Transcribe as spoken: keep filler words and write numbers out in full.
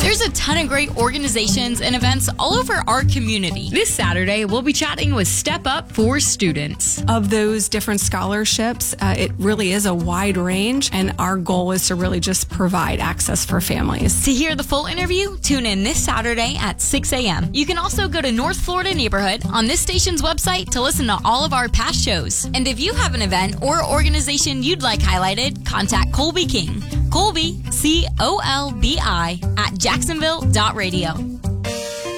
There's a ton of great organizations and events all over our community. This Saturday, we'll be chatting with Step Up for Students. Of those different scholarships, uh, it really is a wide range, and our goal is to really just provide access for families. To hear the full interview, tune in this Saturday at six a.m. You can also go to North Florida Neighborhood on this station's website to listen to all of our past shows. And if you have an event or organization you'd like highlighted, contact Colby King. Colby, C O L B I, at jacksonville dot radio.